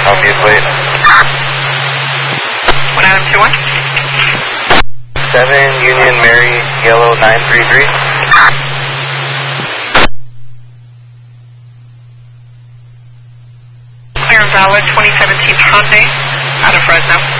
Copy plate. 1921. 7 Union Mary Yellow 933. Clear and valid 2017 Hyundai out of Fresno.